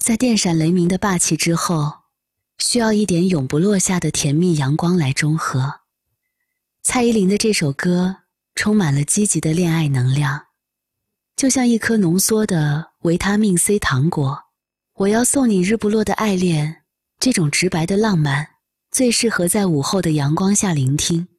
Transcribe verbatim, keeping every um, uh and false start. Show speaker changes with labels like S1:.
S1: 在电闪雷鸣的霸气之后，需要一点永不落下的甜蜜阳光来中和。蔡依林的这首歌充满了积极的恋爱能量，就像一颗浓缩的维他命 C 糖果。我要送你日不落的爱恋，这种直白的浪漫，最适合在午后的阳光下聆听。